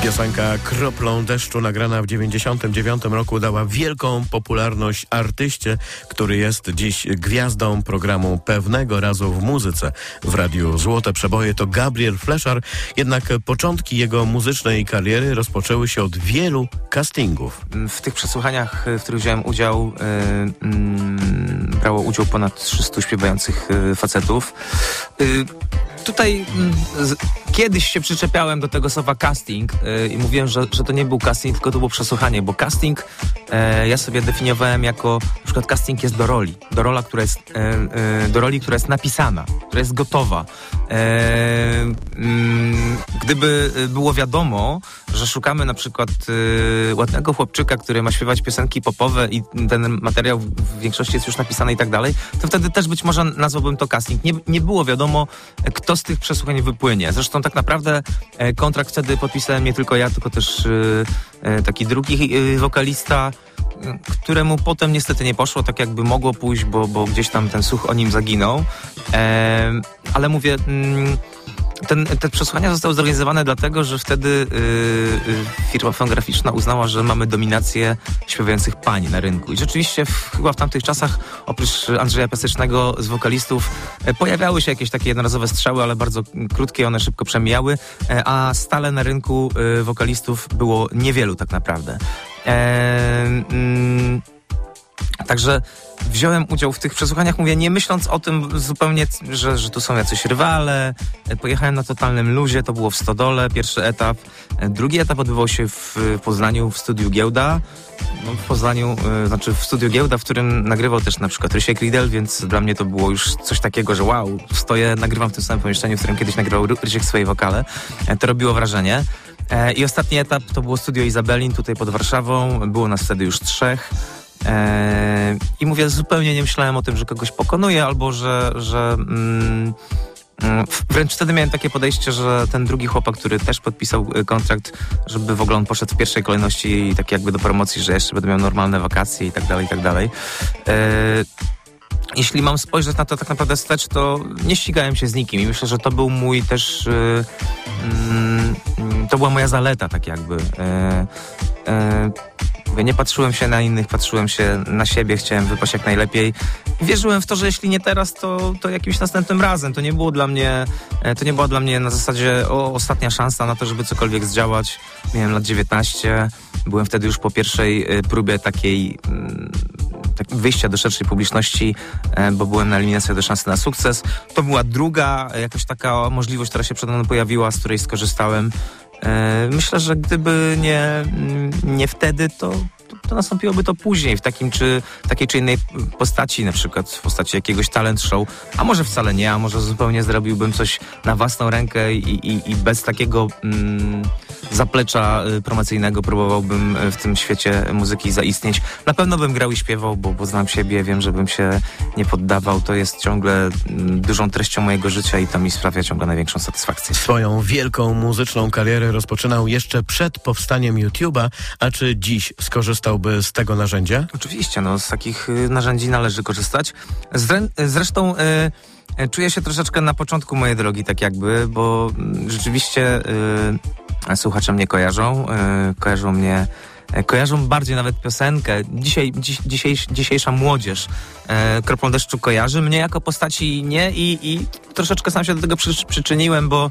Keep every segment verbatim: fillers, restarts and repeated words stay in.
Piosenka Kroplą deszczu, nagrana w dziewięćdziesiątym dziewiątym roku, dała wielką popularność artyście, który jest dziś gwiazdą programu Pewnego razu w muzyce w Radiu Złote Przeboje. To Gabriel Fleszar, jednak początki jego muzycznej kariery rozpoczęły się od wielu castingów. W tych przesłuchaniach, w których wziąłem udział, yy, yy, brało udział ponad trzystu śpiewających yy, facetów. Yy, Tutaj z, kiedyś się przyczepiałem do tego słowa casting yy, i mówiłem, że, że to nie był casting, tylko to było przesłuchanie, bo casting yy, ja sobie definiowałem jako, na przykład casting jest do roli, do, rola, która jest, yy, yy, do roli, która jest napisana, która jest gotowa. Yy, yy, gdyby było wiadomo, że szukamy na przykład yy, ładnego chłopczyka, który ma śpiewać piosenki popowe i ten materiał w większości jest już napisany i tak dalej, to wtedy też być może nazwałbym to casting. Nie, nie było wiadomo, kto z tych przesłuchań wypłynie. Zresztą tak naprawdę e, kontrakt wtedy podpisałem nie tylko ja, tylko też e, taki drugi e, wokalista, e, któremu potem niestety nie poszło tak, jakby mogło pójść, bo, bo gdzieś tam ten słuch o nim zaginął. E, ale mówię... Mm, Ten, te przesłuchania zostały zorganizowane dlatego, że wtedy yy, yy, firma fonograficzna uznała, że mamy dominację śpiewających pań na rynku. I rzeczywiście w, chyba w tamtych czasach, oprócz Andrzeja Piasecznego z wokalistów, e, pojawiały się jakieś takie jednorazowe strzały, ale bardzo krótkie, one szybko przemijały, e, a stale na rynku e, wokalistów było niewielu tak naprawdę. E, mm, Także wziąłem udział w tych przesłuchaniach, mówię, nie myśląc o tym zupełnie, że, że tu są jacyś rywale. Pojechałem na totalnym luzie, to było w Stodole, pierwszy etap. Drugi etap odbywał się w Poznaniu w studiu Giełda. No, w Poznaniu, y, znaczy w studiu Giełda, w którym nagrywał też na przykład Rysiek Riedel, więc dla mnie to było już coś takiego, że wow, stoję, nagrywam w tym samym pomieszczeniu, w którym kiedyś nagrywał Rysiek swoje wokale. E, to robiło wrażenie. E, I ostatni etap to było studio Izabelin tutaj pod Warszawą. Było nas wtedy już trzech. Eee, I mówię, zupełnie nie myślałem o tym, że kogoś pokonuję, albo że, że mm, wręcz wtedy miałem takie podejście, że ten drugi chłopak, który też podpisał kontrakt, żeby w ogóle on poszedł w pierwszej kolejności tak jakby do promocji, że jeszcze będę miał normalne wakacje i tak dalej, i tak dalej. Eee, Jeśli mam spojrzeć na to tak naprawdę wstecz, to nie ścigałem się z nikim i myślę, że to był mój też... Yy, yy, to była moja zaleta, tak jakby. Yy, yy, nie patrzyłem się na innych, patrzyłem się na siebie, chciałem wypaść jak najlepiej. Wierzyłem w to, że jeśli nie teraz, to, to jakimś następnym razem. To nie było dla mnie, to nie była dla mnie na zasadzie o, ostatnia szansa na to, żeby cokolwiek zdziałać. Miałem lat dziewiętnaście, byłem wtedy już po pierwszej próbie takiej... Yy, wyjścia do szerszej publiczności, bo byłem na eliminacji do szansy na sukces. To była druga jakoś taka możliwość, która się przede mną pojawiła, z której skorzystałem. Myślę, że gdyby nie, nie wtedy, to, to nastąpiłoby to później w takim czy takiej czy innej postaci, na przykład w postaci jakiegoś talent show, a może wcale nie, a może zupełnie zrobiłbym coś na własną rękę i, i, i bez takiego mm, zaplecza promocyjnego próbowałbym w tym świecie muzyki zaistnieć. Na pewno bym grał i śpiewał, bo, bo znam siebie, wiem, że bym się nie poddawał. To jest ciągle mm, dużą treścią mojego życia i to mi sprawia ciągle największą satysfakcję. Swoją wielką muzyczną karierę rozpoczynał jeszcze przed powstaniem YouTube'a, a czy dziś skorzystałby z tego narzędzia? Oczywiście, no z takich y, narzędzi należy korzystać. Zrę- zresztą y, czuję się troszeczkę na początku mojej drogi, tak jakby, bo y, rzeczywiście y, słuchacze mnie kojarzą, y, kojarzą mnie Kojarzą bardziej nawet piosenkę. Dzisiaj, dziś, dzisiejsz, dzisiejsza młodzież e, Kroplą deszczu kojarzy mnie jako postaci nie i, i troszeczkę sam się do tego przy, przyczyniłem, bo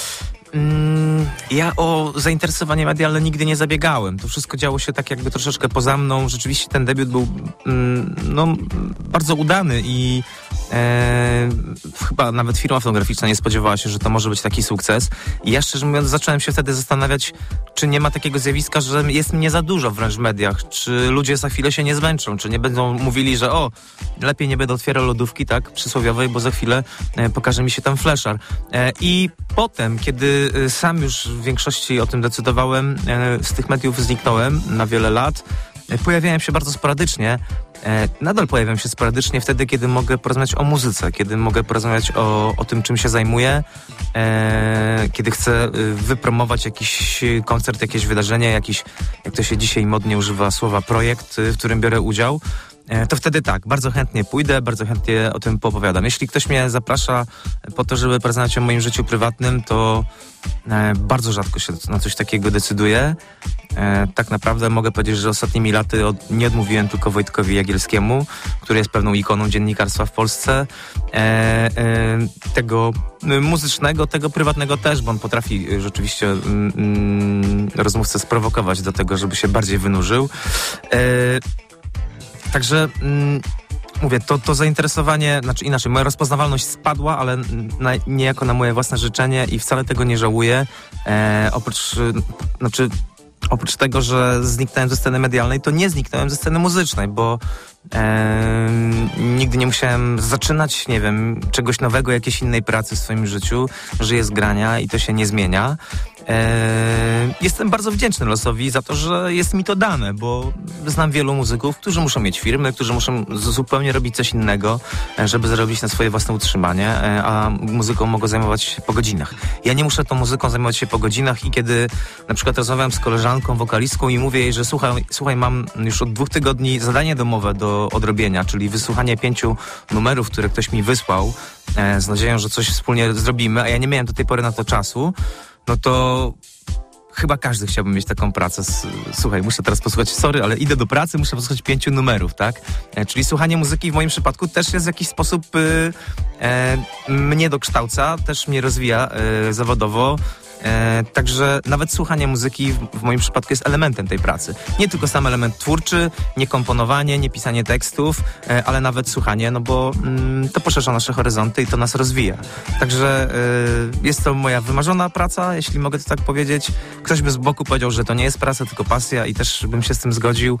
mm, ja o zainteresowanie medialne nigdy nie zabiegałem. To wszystko działo się tak jakby troszeczkę poza mną. Rzeczywiście ten debiut był mm, no, bardzo udany i e, chyba nawet firma fonograficzna nie spodziewała się, że to może być taki sukces. I ja szczerze mówiąc zacząłem się wtedy zastanawiać, czy nie ma takiego zjawiska, że jest mnie za dużo wręcz w mediach, czy ludzie za chwilę się nie zmęczą, czy nie będą mówili, że o, lepiej nie będę otwierał lodówki, tak, przysłowiowej, bo za chwilę e, pokaże mi się tam Fleszar. E, I potem, kiedy e, sam już w większości o tym decydowałem, e, z tych mediów zniknąłem na wiele lat, e, pojawiałem się bardzo sporadycznie. E, nadal pojawiam się sporadycznie wtedy, kiedy mogę porozmawiać o muzyce, kiedy mogę porozmawiać o, o tym, czym się zajmuję, e, kiedy chcę y, wypromować jakiś koncert, jakieś wydarzenie, jakiś, jak to się dzisiaj modnie używa słowa, projekt, y, w którym biorę udział. to wtedy tak, bardzo chętnie pójdę, bardzo chętnie o tym poopowiadam. Jeśli ktoś mnie zaprasza po to, żeby porozmawiać o moim życiu prywatnym, to e, bardzo rzadko się na coś takiego decyduję. E, tak naprawdę mogę powiedzieć, że ostatnimi laty od, nie odmówiłem tylko Wojtkowi Jagielskiemu, który jest pewną ikoną dziennikarstwa w Polsce. E, e, tego muzycznego, tego prywatnego też, bo on potrafi rzeczywiście mm, mm, rozmówcę sprowokować do tego, żeby się bardziej wynurzył. E, Także mm, mówię, to, to zainteresowanie, znaczy inaczej, moja rozpoznawalność spadła, ale na, niejako na moje własne życzenie i wcale tego nie żałuję. E, oprócz, znaczy, oprócz tego, że zniknąłem ze sceny medialnej, to nie zniknąłem ze sceny muzycznej, bo e, nigdy nie musiałem zaczynać, nie wiem, czegoś nowego, jakiejś innej pracy w swoim życiu. Żyję z grania i to się nie zmienia. Eee, jestem bardzo wdzięczny losowi za to, że jest mi to dane, bo znam wielu muzyków, którzy muszą mieć firmy, którzy muszą zupełnie robić coś innego, żeby zarobić na swoje własne utrzymanie, a muzyką mogą zajmować się po godzinach. Ja nie muszę tą muzyką zajmować się po godzinach i kiedy na przykład rozmawiam z koleżanką, wokalistką i mówię jej, że słuchaj, słuchaj, mam już od dwóch tygodni zadanie domowe do odrobienia, czyli wysłuchanie pięciu numerów, które ktoś mi wysłał, e, z nadzieją, że coś wspólnie zrobimy, a ja nie miałem do tej pory na to czasu, no to chyba każdy chciałby mieć taką pracę. Słuchaj, muszę teraz posłuchać, sorry, ale idę do pracy, muszę posłuchać pięciu numerów, tak? E, czyli słuchanie muzyki w moim przypadku też jest w jakiś sposób y, e, mnie dokształca, też mnie rozwija y, zawodowo. E, także nawet słuchanie muzyki w, w moim przypadku jest elementem tej pracy. Nie tylko sam element twórczy, nie komponowanie, nie pisanie tekstów, e, ale nawet słuchanie, no bo mm, to poszerza nasze horyzonty i to nas rozwija. Także e, jest to moja wymarzona praca, jeśli mogę to tak powiedzieć. Ktoś by z boku powiedział, że to nie jest praca, tylko pasja i też bym się z tym zgodził.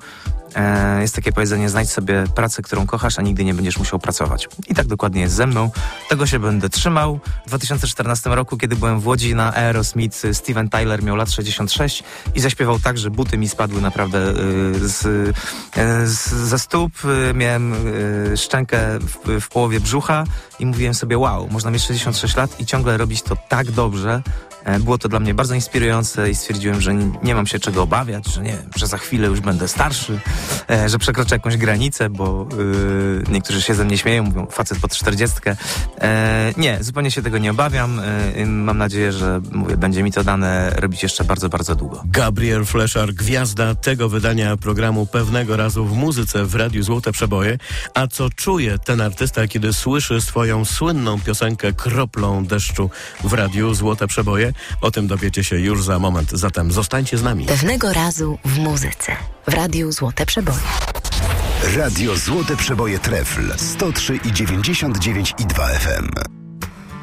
E, jest takie powiedzenie, znajdź sobie pracę, którą kochasz, a nigdy nie będziesz musiał pracować. I tak dokładnie jest ze mną. Tego się będę trzymał. W dwa tysiące czternastym roku, kiedy byłem w Łodzi na Aerosmith, Steven Tyler miał lat sześćdziesiąt sześć i zaśpiewał tak, że buty mi spadły naprawdę y, z, y, z, ze stóp. Y, miałem y, szczękę w, w połowie brzucha i mówiłem sobie, wow, można mieć sześćdziesiąt sześć lat i ciągle robić to tak dobrze. Było to dla mnie bardzo inspirujące i stwierdziłem, że nie mam się czego obawiać, że nie wiem, że za chwilę już będę starszy, e, że przekroczę jakąś granicę, bo e, niektórzy się ze mnie śmieją, mówią facet pod czterdziestkę. E, nie, zupełnie się tego nie obawiam. E, mam nadzieję, że mówię, będzie mi to dane robić jeszcze bardzo, bardzo długo. Gabriel Fleszar, gwiazda tego wydania programu Pewnego Razu w muzyce w Radiu Złote Przeboje. A co czuje ten artysta, kiedy słyszy swoją słynną piosenkę Kroplą deszczu w Radiu Złote Przeboje? O tym dowiecie się już za moment, zatem zostańcie z nami. Pewnego razu w muzyce w Radiu Złote Przeboje. Radio Złote Przeboje Trefl sto trzy i dziewięćdziesiąt dziewięć i dwa F M.